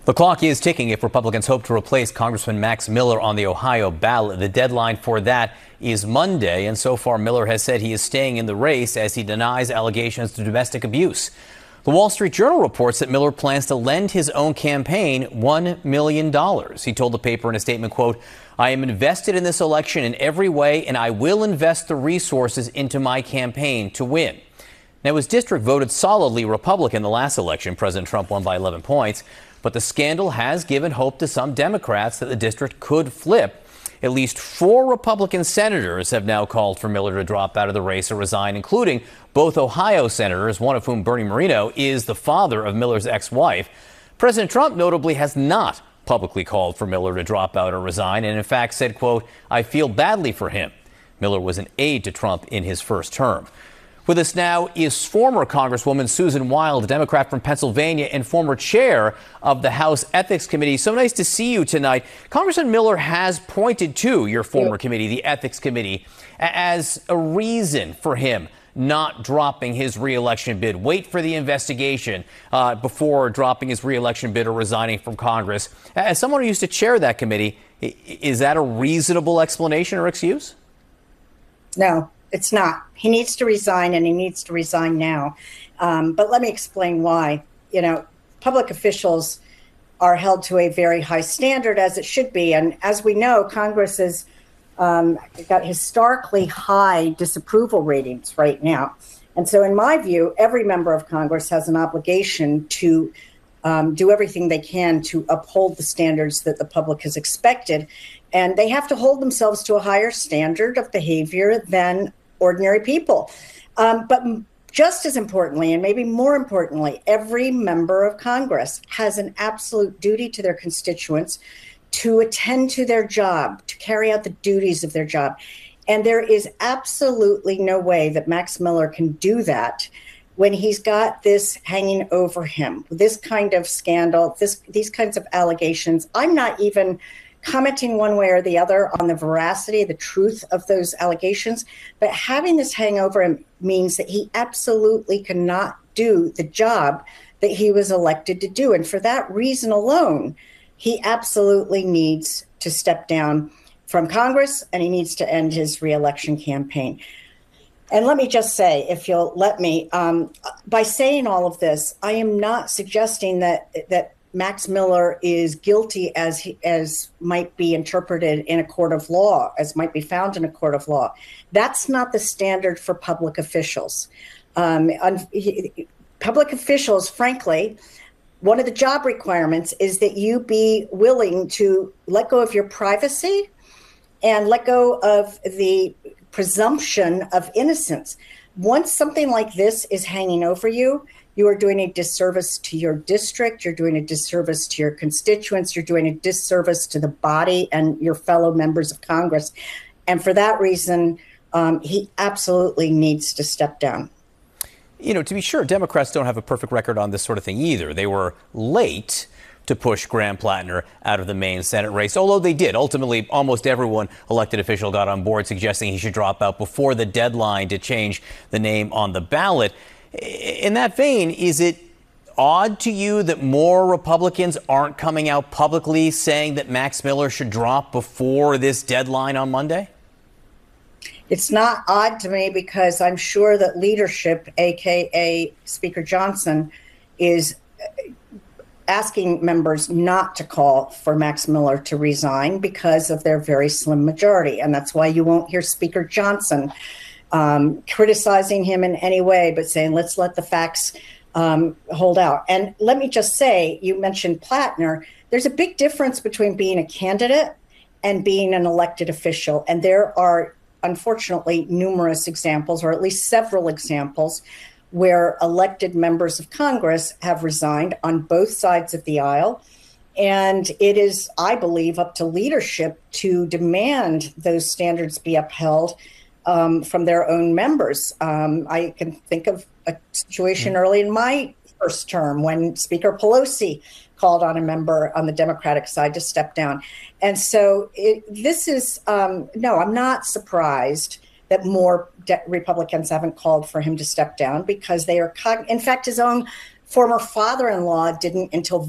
The clock is ticking if Republicans hope to replace Congressman Max Miller on the Ohio ballot. The deadline for that is Monday, and so far Miller has said he is staying in the race as he denies allegations of domestic abuse. The Wall Street Journal reports that Miller plans to lend his own campaign $1 million. He told the paper in a statement, quote, "I am invested in this election in every way, and I will invest the resources into my campaign to win." Now, his district voted solidly Republican the last election. President Trump won by 11 points. But the scandal has given hope to some Democrats that the district could flip. At least 4 Republican senators have now called for Miller to drop out of the race or resign, including both Ohio senators, one of whom, Bernie Moreno, is the father of Miller's ex-wife. President Trump notably has not publicly called for Miller to drop out or resign, and in fact said, quote, "I feel badly for him." Miller was an aide to Trump in his first term. With us now is former Congresswoman Susan Wild, a Democrat from Pennsylvania and former chair of the House Ethics Committee. So nice to see you tonight. Congressman Miller has pointed to your former committee, the Ethics Committee, as a reason for him not dropping his reelection bid. Wait for the investigation before dropping his reelection bid or resigning from Congress. As someone who used to chair that committee, is that a reasonable explanation or excuse? No. It's not. He needs to resign, and he needs to resign now. But let me explain why. You know, public officials are held to a very high standard, as it should be. And as we know, Congress has got historically high disapproval ratings right now. And so in my view, every member of Congress has an obligation to do everything they can to uphold the standards that the public has expected. And they have to hold themselves to a higher standard of behavior than ordinary people. But just as importantly, and maybe more importantly, every member of Congress has an absolute duty to their constituents to attend to their job, to carry out the duties of their job. And there is absolutely no way that Max Miller can do that when he's got this hanging over him, this kind of scandal, these kinds of allegations. I'm not even commenting one way or the other on the veracity, the truth of those allegations, but having this hang over him means that he absolutely cannot do the job that he was elected to do. And for that reason alone, he absolutely needs to step down from Congress, and he needs to end his reelection campaign. And let me just say, if you'll let me, by saying all of this, I am not suggesting that Max Miller is guilty as might be interpreted in a court of law, as might be found in a court of law. That's not the standard for public officials. Public officials, frankly, one of the job requirements is that you be willing to let go of your privacy and let go of the presumption of innocence. Once something like this is hanging over you, you are doing a disservice to your district, you're doing a disservice to your constituents, you're doing a disservice to the body and your fellow members of Congress. And for that reason, he absolutely needs to step down. You know, to be sure, Democrats don't have a perfect record on this sort of thing either. They were late to push Graham Plattner out of the Maine Senate race, although they did. Ultimately, almost everyone elected official got on board suggesting he should drop out before the deadline to change the name on the ballot. In that vein, is it odd to you that more Republicans aren't coming out publicly saying that Max Miller should drop before this deadline on Monday? It's not odd to me because I'm sure that leadership, a.k.a. Speaker Johnson, is asking members not to call for Max Miller to resign because of their very slim majority. And that's why you won't hear Speaker Johnson criticizing him in any way, but saying, let's let the facts hold out. And let me just say, you mentioned Plattner. There's a big difference between being a candidate and being an elected official. And there are, unfortunately, numerous examples, or at least several examples, where elected members of Congress have resigned on both sides of the aisle. And it is, I believe, up to leadership to demand those standards be upheld from their own members. I can think of a situation early in my first term when Speaker Pelosi called on a member on the Democratic side to step down. And so this is, no, I'm not surprised that more Republicans haven't called for him to step down because they are, in fact, his own former father-in-law didn't until